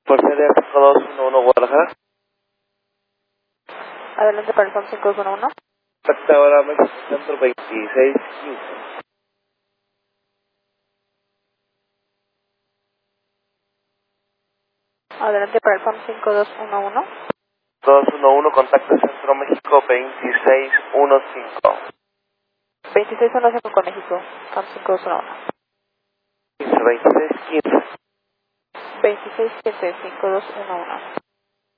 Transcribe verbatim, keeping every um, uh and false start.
Por serie cinco dos uno uno Guadalajara. Adelante para el FAM cinco dos uno uno. Contacta ahora México Centro veintiséis quince. Adelante para el FAM cinco dos uno uno. dos uno uno, contacta Centro México veintiséis quince. veintiséis uno cinco con México, FAM cinco dos uno uno. veintiséis quince. veintiséis quince cinco dos uno uno.